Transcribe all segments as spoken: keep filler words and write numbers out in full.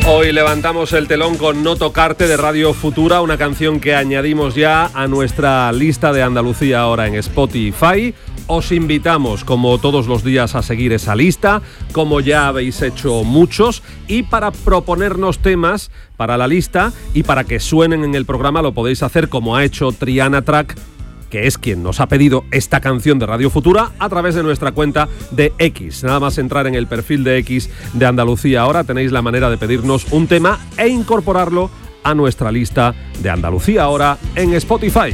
Hoy levantamos el telón con No Tocarte de Radio Futura, una canción que añadimos ya a nuestra lista de Andalucía ahora en Spotify. Os invitamos, como todos los días, a seguir esa lista, como ya habéis hecho muchos, y para proponernos temas para la lista y para que suenen en el programa lo podéis hacer como ha hecho Triana Track, que es quien nos ha pedido esta canción de Radio Futura, a través de nuestra cuenta de X. Nada más entrar en el perfil de X de Andalucía Ahora, tenéis la manera de pedirnos un tema e incorporarlo a nuestra lista de Andalucía Ahora en Spotify.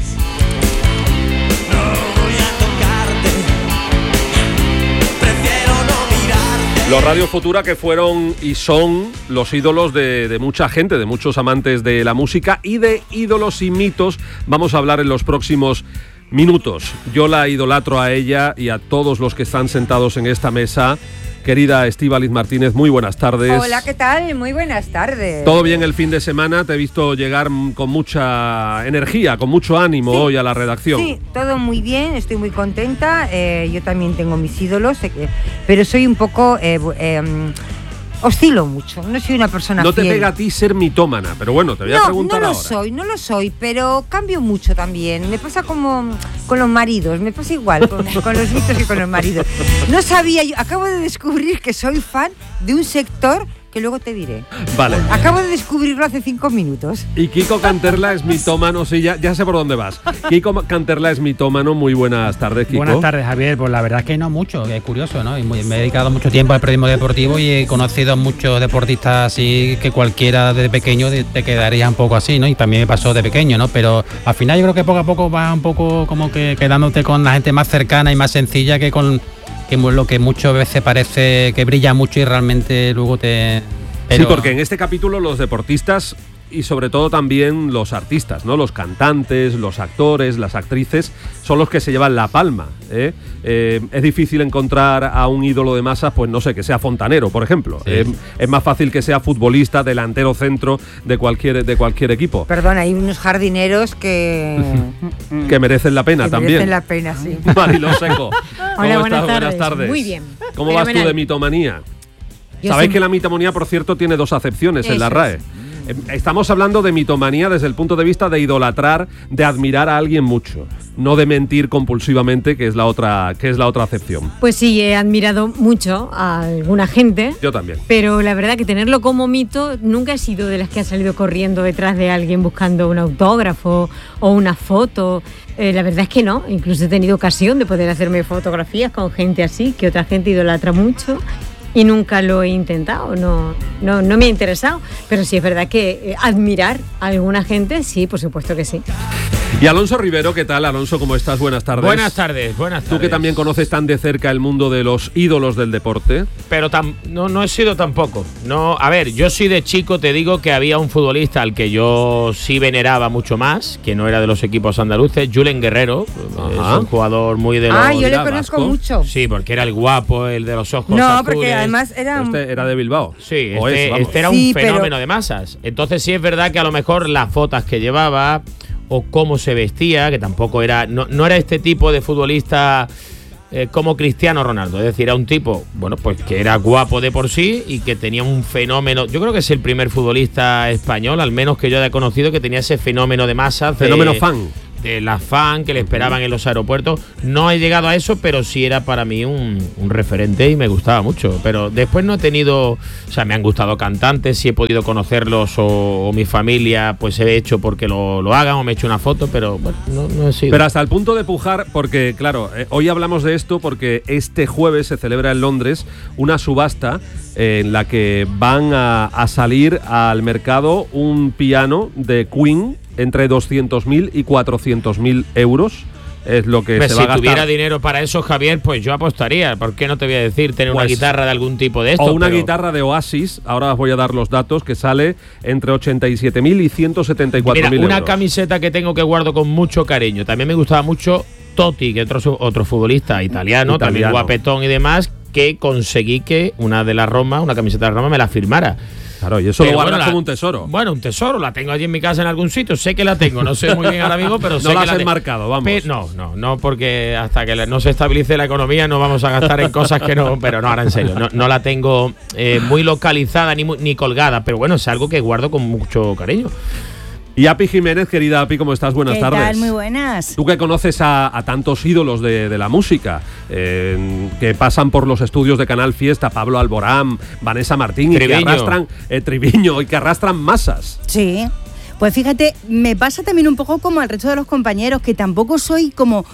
Los Radio Futura que fueron y son los ídolos de, de mucha gente, de muchos amantes de la música, y de ídolos y mitos vamos a hablar en los próximos minutos. Yo la idolatro a ella y a todos los que están sentados en esta mesa. Querida Estíbaliz Martínez, muy buenas tardes. Hola, ¿qué tal? Muy buenas tardes. ¿Todo bien el fin de semana? Te he visto llegar con mucha energía, con mucho ánimo, sí, hoy a la redacción. Sí, todo muy bien, estoy muy contenta. Eh, yo también tengo mis ídolos, eh, pero soy un poco... Eh, eh, oscilo mucho, no soy una persona No te fiel. pega a ti ser mitómana, pero bueno, te voy no, a preguntar No, no lo ahora. soy, no lo soy, pero cambio mucho también. Me pasa como con los maridos, me pasa igual con, con los mitos y con los maridos. No sabía, yo acabo de descubrir que soy fan de un sector que luego te diré. Vale. Acabo de descubrirlo hace cinco minutos. Y Kiko Canterla es mitómano, sí, ya, ya sé por dónde vas. Kiko Canterla es mitómano, muy buenas tardes, Kiko. Buenas tardes, Javier. Pues la verdad es que no mucho, que es curioso, ¿no? Y muy, me he dedicado mucho tiempo al periodismo deportivo y he conocido a muchos deportistas así que cualquiera de pequeño te quedaría un poco así, ¿no? Y también me pasó de pequeño, ¿no? Pero al final yo creo que poco a poco vas un poco como que quedándote con la gente más cercana y más sencilla que con que lo que muchas veces parece que brilla mucho y realmente luego te... Pero... Sí, porque en este capítulo los deportistas y sobre todo también los artistas, ¿no? Los cantantes, los actores, las actrices son los que se llevan la palma, ¿eh? Eh, es difícil encontrar a un ídolo de masas, pues no sé, que sea fontanero, por ejemplo. Sí. Eh, es más fácil que sea futbolista, delantero, centro de cualquier de cualquier equipo. Perdón, hay unos jardineros que que merecen la pena que también. Merecen la pena, sí. Mariló Seco. Hola, buenas estás? tardes. Buenas tardes. Muy bien. ¿Cómo vas tú de mitomanía? Yo Sabéis soy... que la mitomanía, por cierto, tiene dos acepciones Eso en la R A E. Es. Estamos hablando de mitomanía desde el punto de vista de idolatrar, de admirar a alguien mucho, no de mentir compulsivamente, que es la otra, que es la otra acepción. Pues sí, he admirado mucho a alguna gente. Yo también. Pero la verdad que tenerlo como mito, nunca he sido de las que han salido corriendo detrás de alguien buscando un autógrafo o una foto. Eh, la verdad es que no. Incluso he tenido ocasión de poder hacerme fotografías con gente así, que otra gente idolatra mucho. Y nunca lo he intentado, no, no, no me ha interesado. Pero sí es verdad que eh, admirar a alguna gente, sí, por supuesto que sí. Y Alonso Rivero, ¿qué tal? Alonso, ¿cómo estás? Buenas tardes. Buenas tardes, buenas tardes. Tú que también conoces tan de cerca el mundo de los ídolos del deporte. Pero tam, no, no he sido tampoco. No, a ver, yo sí de chico te digo que había un futbolista al que yo sí veneraba mucho más, que no era de los equipos andaluces, Julen Guerrero. Ajá. Es un jugador muy de los... Ah, yo le conozco Vasco. mucho. Sí, porque era el guapo, el de los ojos no, azules. No, porque además era... Este era de Bilbao. Sí, este, es, este era un sí, fenómeno pero... de masas. Entonces sí es verdad que a lo mejor las fotos que llevaba o cómo se vestía, que tampoco era... No, no era este tipo de futbolista eh, como Cristiano Ronaldo. Es decir, era un tipo, bueno, pues que era guapo de por sí y que tenía un fenómeno... Yo creo que es el primer futbolista español, al menos que yo haya conocido, que tenía ese fenómeno de masas. Fenómeno de, fan. De la fan que le esperaban en los aeropuertos. No he llegado a eso, pero sí era para mí un, un referente y me gustaba mucho. Pero después no he tenido... O sea, me han gustado cantantes, si he podido conocerlos o, o mi familia, pues he hecho porque lo, lo hagan o me he hecho una foto, pero bueno, no, no he sido. Pero hasta el punto de pujar, porque claro, eh, hoy hablamos de esto porque este jueves se celebra en Londres una subasta eh, en la que van a, a salir al mercado un piano de Queen entre doscientos mil y cuatrocientos mil euros. Es lo que pues se si va a gastar. Si tuviera dinero para eso, Javier, pues yo apostaría. ¿Por qué no te voy a decir tener pues, una guitarra de algún tipo de esto? O una pero... guitarra de Oasis, ahora os voy a dar los datos, que sale entre ochenta y siete mil y ciento setenta y cuatro mil euros. Una camiseta que tengo que guardo con mucho cariño. También me gustaba mucho Totti, que es otro, otro futbolista italiano, italiano, también guapetón y demás, que conseguí que una de las Roma, una camiseta de Roma, me la firmara. Claro, y eso Pero lo guardas bueno, la, como un tesoro. Bueno, un tesoro, la tengo allí en mi casa en algún sitio, sé que la tengo, no sé muy bien ahora mismo, pero no sé que la la has tengo. enmarcado, vamos. Pe no, no, no, porque hasta que no se estabilice la economía no vamos a gastar en cosas que no, pero no, ahora en serio, no, no la tengo eh, muy localizada ni, ni colgada, pero bueno, es algo que guardo con mucho cariño. Y Api Jiménez, querida Api, ¿cómo estás? Buenas ¿Qué tardes. tal? Muy buenas. Tú que conoces a, a tantos ídolos de, de la música, eh, que pasan por los estudios de Canal Fiesta, Pablo Alborán, Vanessa Martín, Triviño. y que arrastran eh, Triviño y que arrastran masas. Sí. Pues fíjate, me pasa también un poco como al resto de los compañeros, que tampoco soy como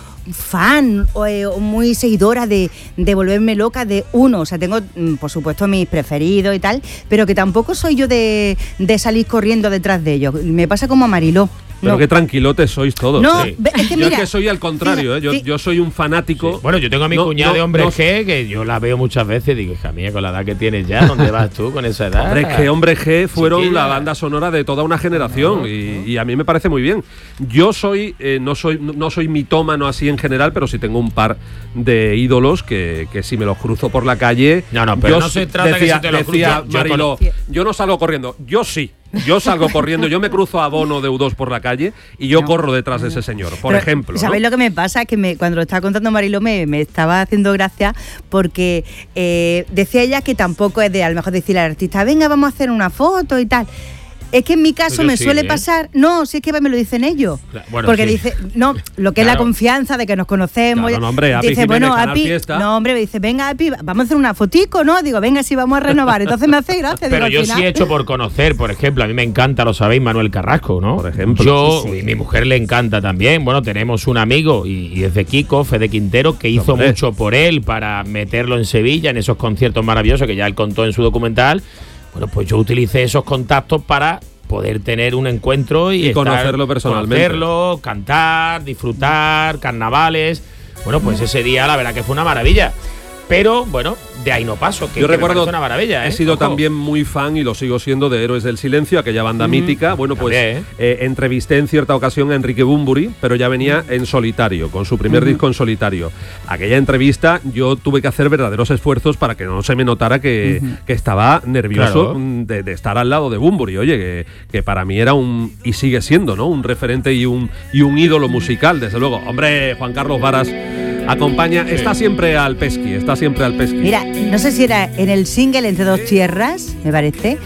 fan o, eh, o muy seguidora de, de volverme loca de uno. O sea, tengo, por supuesto, mis preferidos y tal, pero que tampoco soy yo de, de salir corriendo detrás de ellos. Me pasa como a Mariló. Pero No. qué tranquilotes sois todos. No, Sí. es que Yo mira, es que soy al contrario, ¿eh? yo, sí. yo soy un fanático. Sí. Bueno, yo tengo a mi No, cuñada no, de Hombre no. G, que yo la veo muchas veces y digo, hija mía, con la edad que tienes ya, ¿dónde vas tú con esa edad? Hombre G, Hombre G fueron Chiquilla. la banda sonora de toda una generación, No, y, no. y a mí me parece muy bien. Yo soy, eh, no soy no soy mitómano así en general, pero sí tengo un par de ídolos que, que si me los cruzo por la calle. No, no, pero yo no se s- trata que decía, si te los decía cruzas, yo Mariló, con- yo no salgo corriendo, yo sí. Yo salgo corriendo, yo me cruzo a Bono de U dos por la calle y yo No. corro detrás de ese señor, por Pero, ejemplo. ¿no? ¿Sabéis lo que me pasa? Que me, cuando lo estaba contando Mariló me, me estaba haciendo gracia porque eh, decía ella que tampoco es de a lo mejor decirle al artista, venga, vamos a hacer una foto y tal. Es que en mi caso Pero me sí, suele ¿eh? pasar, no, si es que me lo dicen ellos. Claro, bueno, porque sí. dice, no, lo que es Claro. la confianza de que nos conocemos. Claro, no, hombre, Api dice, Jiménez, bueno, Canal Api, Fiesta. no, hombre, me dice, venga, Api, vamos a hacer una fotico, ¿no? Digo, venga, sí, vamos a renovar. Entonces me hace gracia. Pero digo, al yo final- sí he hecho por conocer, por ejemplo, a mí me encanta, lo sabéis, Manuel Carrasco, ¿no? Por ejemplo. Yo, Sí, sí. y mi mujer le encanta también. Bueno, tenemos un amigo, y, y es de Kiko, Fede Quintero, que hizo Hombre. mucho por él para meterlo en Sevilla, en esos conciertos maravillosos que ya él contó en su documental. Bueno, pues yo utilicé esos contactos para poder tener un encuentro y, Y estar- conocerlo personalmente. conocerlo, cantar, disfrutar, carnavales. Bueno, pues ese día la verdad que fue una maravilla. Pero, bueno, de ahí no paso, que, Yo que me recuerdo, parece una maravilla, ¿eh? he sido Ojo. también muy fan y lo sigo siendo de Héroes del Silencio, aquella banda mítica. Bueno, pues También, eh, entrevisté en cierta ocasión a Enrique Bunbury, pero ya venía en solitario, con su primer disco en solitario. Aquella entrevista yo tuve que hacer verdaderos esfuerzos para que no se me notara que, que estaba nervioso Claro. mm, de, de estar al lado de Bunbury. Oye, que, que para mí era un, y sigue siendo, ¿no? Un referente y un, y un ídolo musical, desde luego. Hombre, Juan Carlos Varas acompaña, está siempre al pesqui, está siempre al pesqui. Mira, no sé si era en el single Entre dos tierras, me parece.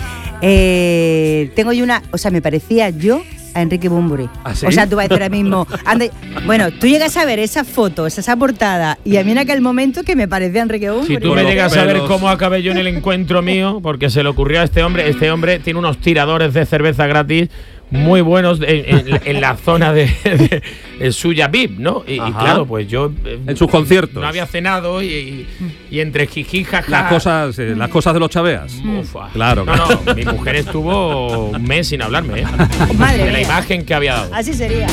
Eh, tengo yo una, o sea, me parecía yo a Enrique Bunbury. ¿Ah, sí? O sea, tú vas a decir ahora mismo, anda, bueno, tú llegas a ver esa foto, esa, esa portada, y a mí en aquel momento que me parecía Enrique Bunbury. Si tú Por me los llegas a ver pelos. cómo acabé yo en el encuentro mío, porque se le ocurrió a este hombre, este hombre tiene unos tiradores de cerveza gratis muy buenos en, en- en la zona de, de- de suya V I P, ¿no? Y, y Ajá. claro, pues yo eh, En sus conciertos. no había cenado y, y, y entre jiji, jaja. Las cosas, eh, las cosas de los chaveas. Ufa. Claro, No, claro. no, mi mujer estuvo un mes sin hablarme, ¿eh? Madre de la mía. imagen que había dado. Así sería.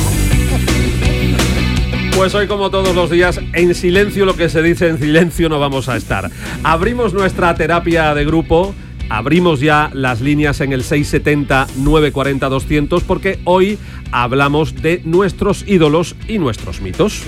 Pues hoy, como todos los días, en silencio, lo que se dice en silencio no vamos a estar. Abrimos nuestra terapia de grupo, abrimos ya las líneas en el seis setenta, nueve cuarenta, doscientos, porque hoy hablamos de nuestros ídolos y nuestros mitos.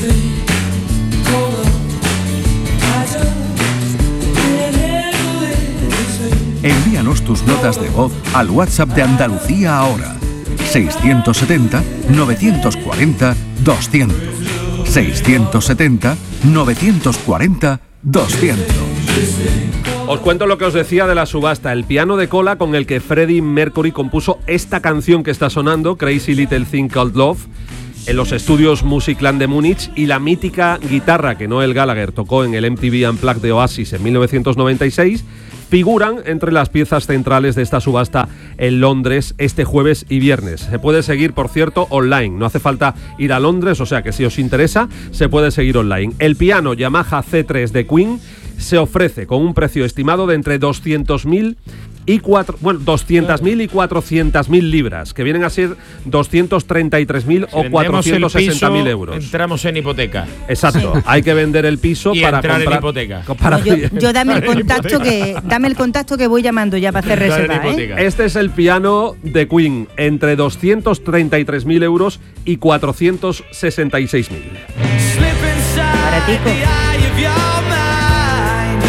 Envíanos tus notas de voz al WhatsApp de Andalucía ahora. seiscientos setenta, novecientos cuarenta, doscientos. seiscientos setenta, novecientos cuarenta, doscientos. Os cuento lo que os decía de la subasta, el piano de cola con el que Freddie Mercury compuso esta canción que está sonando, Crazy Little Thing Called Love, en los estudios Musicland de Múnich, y la mítica guitarra que Noel Gallagher tocó en el M T V Unplugged de Oasis en mil novecientos noventa y seis, figuran entre las piezas centrales de esta subasta en Londres este jueves y viernes. Se puede seguir, por cierto, online. No hace falta ir a Londres, o sea que si os interesa, se puede seguir online. El piano Yamaha C tres de Queen se ofrece con un precio estimado de entre doscientos mil y cuatro, bueno, doscientos mil y cuatrocientos mil libras, que vienen a ser doscientos treinta y tres mil Si o vendemos cuatrocientos sesenta mil el piso, euros. Entramos en hipoteca. Exacto, hay que vender el piso Y para entrar en comprar hipoteca. para- No, yo, yo dame el contacto que dame el contacto que voy llamando ya para hacer Entrar en reserva, ¿eh? hipoteca. Este es el piano de Queen, entre doscientos treinta y tres mil euros y cuatrocientos sesenta y seis mil. Baratico.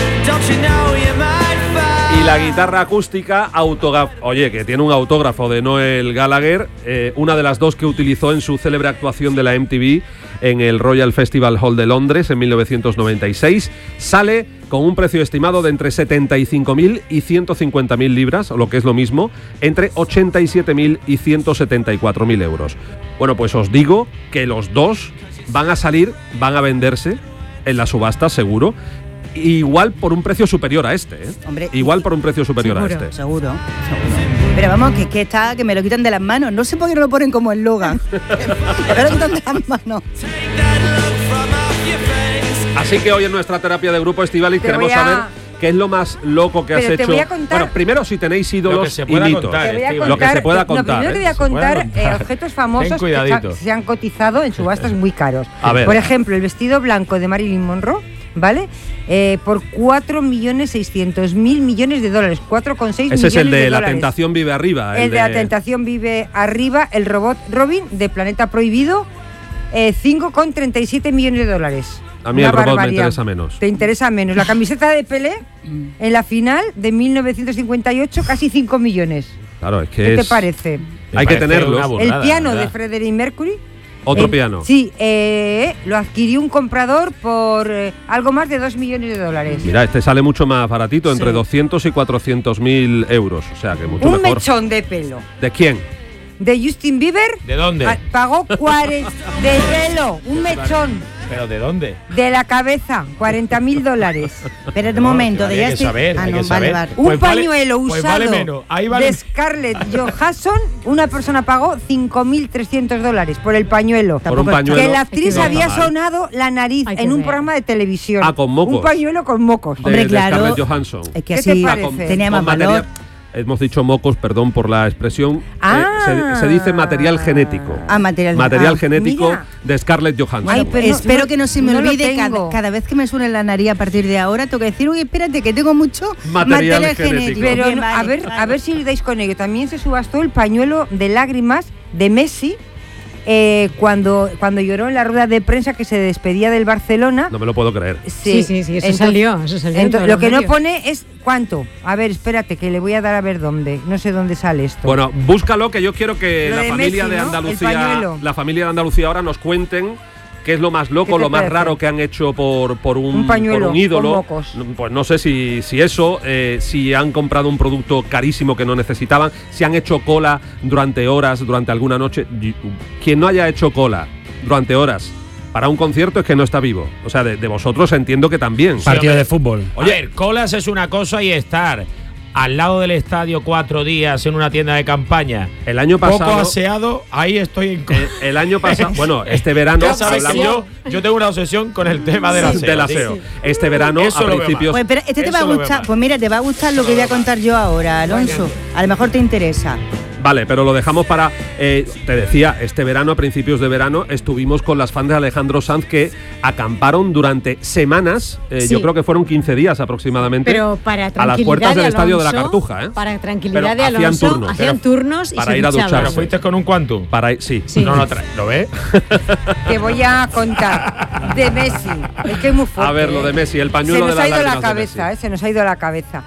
Y la guitarra acústica, autógrafo, oye, que tiene un autógrafo de Noel Gallagher, eh, una de las dos que utilizó en su célebre actuación de la M T V en el Royal Festival Hall de Londres en mil novecientos noventa y seis, sale con un precio estimado de entre setenta y cinco mil y ciento cincuenta mil libras, o lo que es lo mismo, entre ochenta y siete mil y ciento setenta y cuatro mil euros. Bueno, pues os digo que los dos van a salir, van a venderse en la subasta, seguro. Igual por un precio superior a este, ¿eh? Hombre, Igual por un precio superior seguro, a este. Seguro, seguro. Pero vamos, que, que está, que me lo quitan de las manos. No sé por qué no lo ponen como eslogan. Me lo quitan de las manos. Así que hoy en nuestra terapia de grupo, Estíbaliz, Te queremos voy a- saber qué es lo más loco que Pero has te hecho. voy a contar- Bueno, primero si tenéis Lo que ídolos se y pueda mitos. contar, Te voy a Estíbaliz. Lo que se pueda contar- contar, No, primero te voy ¿eh? a Se pueda contar contar. eh, objetos famosos Ten que cuidadito. se han cotizado en subastas muy caros. A ver. Por ejemplo, el vestido blanco de Marilyn Monroe, ¿vale? Eh, por cuatro millones seiscientos mil millones de dólares. cuatro coma seis Ese millones es el de, La dólares. Tentación Vive Arriba. El de La Tentación Vive Arriba, el robot Robin de Planeta Prohibido, eh, cinco coma treinta y siete millones de dólares. A mí Una el robot me barbaridad. interesa menos. Te interesa menos. La camiseta de Pelé en la final de mil novecientos cincuenta y ocho, casi cinco millones. Claro, es que ¿Qué es... te parece? Hay que parece tenerlo. una burrada, El piano ¿verdad? de Freddie Mercury. Otro El- piano. Sí, eh, lo adquirió un comprador por eh, algo más de dos millones de dólares. Mira, este sale mucho más baratito, entre Sí. doscientos y cuatrocientos mil euros. O sea, que mucho Un mejor. mechón de pelo. ¿De quién? De Justin Bieber. ¿De dónde? pa- Pagó cuarenta de pelo, un mechón ¿Pero de dónde? de la cabeza, cuarenta mil dólares. Pero de No, momento, que de hay ya que saber, Ah, hay no, que vale, saber. vale. Un Pues vale- pañuelo pues usado vale menos, ahí vale- de Scarlett Johansson, una persona pagó cinco mil trescientos dólares por el pañuelo. Por un pañuelo. Que la actriz No está había mal. sonado la nariz Hay que en un ver. programa de televisión. Ah, con mocos. Un pañuelo con mocos. De, Hombre, de claro. Scarlett Johansson. Es que ¿Qué así te parece? tenía más Con valor. material- Hemos dicho mocos, perdón por la expresión. Ah. Eh, se, se dice material genético. Ah, material- Material ah, genético mira. de Scarlett Johansson. Ay, pero no- Espero no- que no se me no lo olvide cada, tengo. cada vez que me suene la nariz a partir de ahora, tengo que decir, uy, espérate, que tengo mucho Material genético. Pero Bien, no, a vale, ver, vale. a ver si dais con ello. También se subastó el pañuelo de lágrimas de Messi eh, cuando, cuando lloró en la rueda de prensa que se despedía del Barcelona. No me lo puedo creer. Sí, sí, sí, eso salió, eso salió en entonces, todos lo los que no medios. pone es cuánto. A ver, espérate, que le voy a dar a ver dónde. No sé dónde sale esto. Bueno, búscalo, que yo quiero que Lo la de familia Messi, de ¿no? Andalucía, El pañuelo. la familia de Andalucía ahora nos cuenten qué es lo más ¿Qué loco, te lo más parece? raro que han hecho por, por un, Un pañuelo por un ídolo. con mocos. Pues no sé si, si eso, eh, si han comprado un producto carísimo que no necesitaban, si han hecho cola durante horas, durante alguna noche. Y- Quien no haya hecho cola durante horas para un concierto es que no está vivo. O sea, de, de vosotros entiendo que también. Partido de fútbol. Oye, a ver, colas es una cosa y estar al lado del estadio cuatro días en una tienda de campaña, El año poco pasado, aseado, ahí estoy en contra. el año pasado, bueno, este verano Ya sabes que hablamos yo, yo tengo una obsesión con el tema del aseo. del aseo. Sí. Este verano, Eso a lo veo principios Pues, pero este te Eso va a lo veo gustar. mal. Pues mira, te va a gustar lo que voy a contar yo ahora, Alonso. A lo mejor te interesa. Vale, pero lo dejamos para. eh, te decía, este verano, a principios de verano, estuvimos con las fans de Alejandro Sanz que acamparon durante semanas, eh, Sí. yo creo que fueron quince días aproximadamente, Pero para a tranquilidad las puertas del de estadio de la Alonso, Cartuja, ¿eh? Para tranquilidad Pero de hacían Alonso, turnos. hacían Pero- turnos y para se ir a duchaban. Pero ducharse. fuiste con un Quantum. Para, sí. Sí. No lo traes, ¿lo ves? Te voy a contar de Messi. Es que es muy fuerte. A ver, lo de ¿eh? Messi, el Se pañuelo nos de ha las ido la lágrimas de cabeza, Messi. ¿eh? Se nos ha ido la cabeza.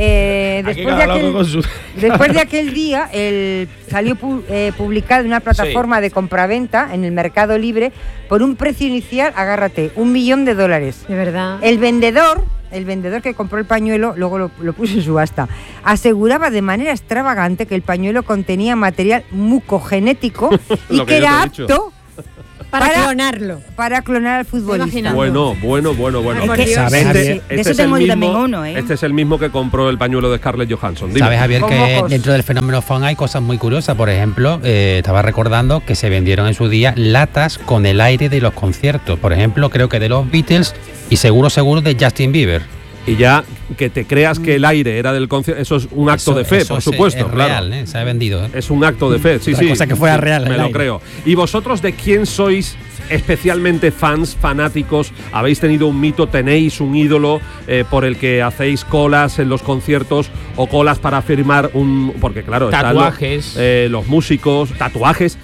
Eh, Aquí después, de cada loco aquel, con su- después de aquel día, el, salió pu- eh, publicado en una plataforma de compraventa en el Mercado Libre por un precio inicial, agárrate, un millón de dólares. De verdad. El vendedor, el vendedor que compró el pañuelo, luego lo, lo puso en subasta, aseguraba de manera extravagante que el pañuelo contenía material mucogenético y Lo que que yo te era he dicho. apto para, para- clonarlo. para clonar al futbolista. Imagina. Bueno, bueno, bueno, bueno. Ay, por Dios. ¿Sabes, Este, Javier? De este eso es el tengo yo también mismo, uno, ¿eh? este es el mismo que compró el pañuelo de Scarlett Johansson. Dime. Sabes, Javier, Con que mocos. dentro del fenómeno fan hay cosas muy curiosas. Por ejemplo, eh, estaba recordando que se vendieron en su día latas con el aire de los conciertos. Por ejemplo, creo que de los Beatles y seguro, seguro de Justin Bieber. Y ya que te creas que el aire era del concierto, eso es un acto Eso- de fe, eso por es- supuesto, es claro. real, ¿eh? Se ha vendido. ¿eh? Es un acto de fe, sí, Otra sí. cosa que fuera real, Me el lo aire. creo. ¿Y vosotros de quién sois especialmente fans, fanáticos? ¿Habéis tenido un mito, tenéis un ídolo eh, por el que hacéis colas en los conciertos o colas para firmar un... Porque claro, están Tatuajes. los, eh, los músicos, tatuajes.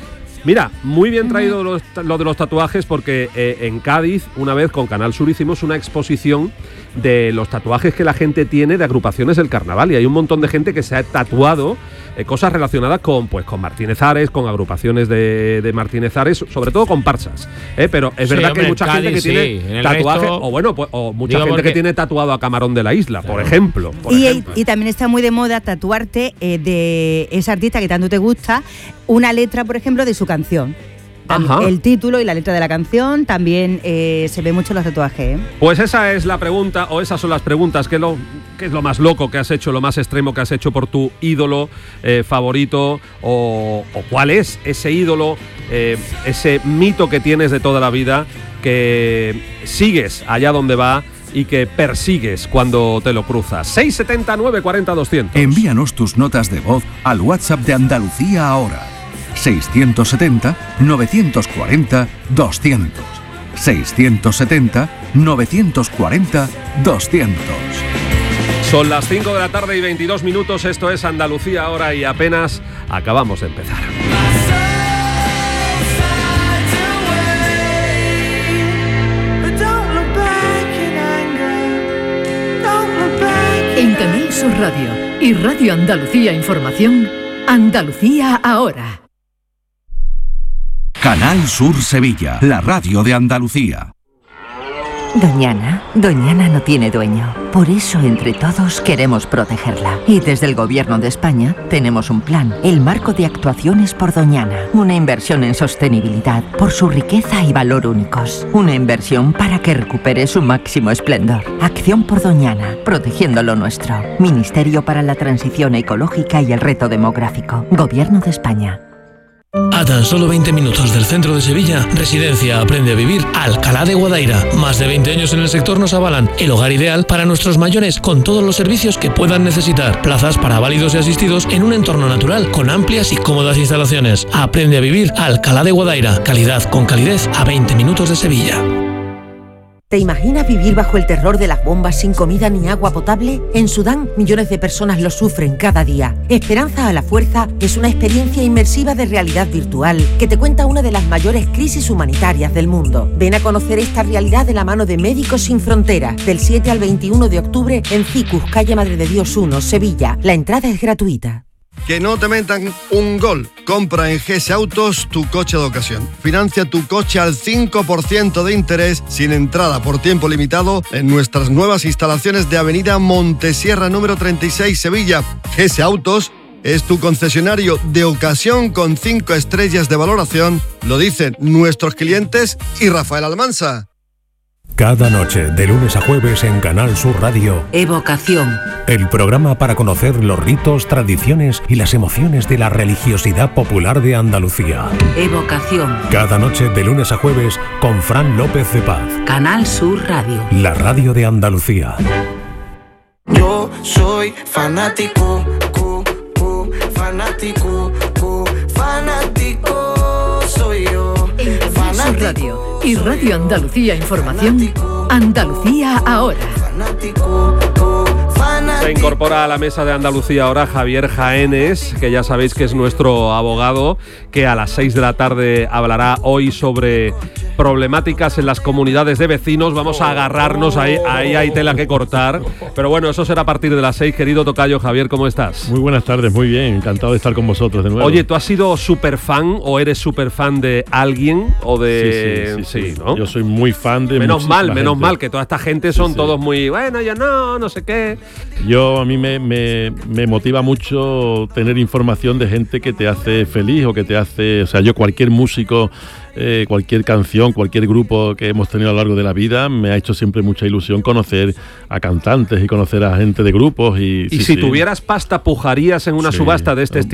Mira, muy bien traído lo, lo de los tatuajes porque eh, en Cádiz, una vez con Canal Sur hicimos una exposición de los tatuajes que la gente tiene de agrupaciones del carnaval y hay un montón de gente que se ha tatuado eh, cosas relacionadas con, pues, con Martínez Ares, con agrupaciones de, de Martínez Ares, sobre todo comparsas, ¿eh? Pero es sí, verdad hombre, que hay mucha Cádiz, gente que sí. tiene tatuajes, resto, o bueno, pues, o mucha gente porque, que tiene tatuado a Camarón de la Isla, claro. por ejemplo. Por y, ejemplo. y también está muy de moda tatuarte eh, de ese artista que tanto te gusta, una letra, por ejemplo, de su canción. Ajá. El título y la letra de la canción también eh, se ve mucho en los tatuajes, ¿eh? Pues esa es la pregunta, o esas son las preguntas. ¿Qué, lo, qué es lo más loco que has hecho, lo más extremo que has hecho por tu ídolo eh, favorito? O, ¿O cuál es ese ídolo, eh, ese mito que tienes de toda la vida, que sigues allá donde va y que persigues cuando te lo cruzas? seis setenta, nueve cuarenta, doscientos. Envíanos tus notas de voz al WhatsApp de Andalucía ahora. seiscientos setenta, novecientos cuarenta, doscientos. seiscientos setenta, novecientos cuarenta, doscientos. Son las cinco de la tarde y veintidós minutos. Esto es Andalucía ahora y apenas acabamos de empezar. En Canal Sur Radio y Radio Andalucía Información, Andalucía ahora. Canal Sur Sevilla, la radio de Andalucía. Doñana, Doñana no tiene dueño. Por eso, entre todos, queremos protegerla. Y desde el Gobierno de España tenemos un plan, el Marco de Actuaciones por Doñana. Una inversión en sostenibilidad por su riqueza y valor únicos. Una inversión para que recupere su máximo esplendor. Acción por Doñana, protegiendo lo nuestro. Ministerio para la Transición Ecológica y el Reto Demográfico. Gobierno de España. A tan solo veinte minutos del centro de Sevilla, Residencia Aprende a Vivir Alcalá de Guadaira. Más de veinte años en el sector nos avalan. El hogar ideal para nuestros mayores con todos los servicios que puedan necesitar. Plazas para válidos y asistidos en un entorno natural con amplias y cómodas instalaciones. Aprende a Vivir Alcalá de Guadaira. Calidad con calidez a veinte minutos de Sevilla. ¿Te imaginas vivir bajo el terror de las bombas sin comida ni agua potable? En Sudán, millones de personas lo sufren cada día. Esperanza a la Fuerza es una experiencia inmersiva de realidad virtual que te cuenta una de las mayores crisis humanitarias del mundo. Ven a conocer esta realidad de la mano de Médicos Sin Fronteras, del siete al veintiuno de octubre en Cicus, calle Madre de Dios uno, Sevilla. La entrada es gratuita. Que no te metan un gol. Compra en G S Autos tu coche de ocasión. Financia tu coche al cinco por ciento de interés sin entrada por tiempo limitado en nuestras nuevas instalaciones de Avenida Montesierra número treinta y seis, Sevilla. G S Autos es tu concesionario de ocasión con cinco estrellas de valoración. Lo dicen nuestros clientes y Rafael Almansa. Cada noche, de lunes a jueves en Canal Sur Radio, Evocación. El programa para conocer los ritos, tradiciones y las emociones de la religiosidad popular de Andalucía. Evocación. Cada noche, de lunes a jueves, con Fran López de Paz. Canal Sur Radio. La radio de Andalucía. Yo soy fanático, cu, cu, fanático, cu, fanático soy yo. Canal Sur Radio y Radio Andalucía Información, Andalucía ahora. Se incorpora a la mesa de Andalucía ahora Javier Jaénes, que ya sabéis que es nuestro abogado, que a las seis de la tarde hablará hoy sobre problemáticas en las comunidades de vecinos. Vamos a agarrarnos, ahí, ahí hay tela que cortar. Pero bueno, eso será a partir de las seis. Querido tocayo Javier, ¿cómo estás? Muy buenas tardes, muy bien, encantado de estar con vosotros de nuevo. Oye, ¿tú has sido súper fan o eres súper fan de alguien o de...? Sí, sí, sí, sí, sí. ¿No? Yo soy muy fan de Menos mal, gente. menos mal, que toda esta gente son sí, sí. todos muy... Bueno, yo no, no sé qué... Yo, a mí me, me, me motiva mucho tener información de gente que te hace feliz o que te hace... O sea, yo cualquier músico, eh, cualquier canción, cualquier grupo que hemos tenido a lo largo de la vida, me ha hecho siempre mucha ilusión conocer a cantantes y conocer a gente de grupos. Y, y sí, si sí. tuvieras pasta, ¿pujarías en una sí. subasta de este estilo?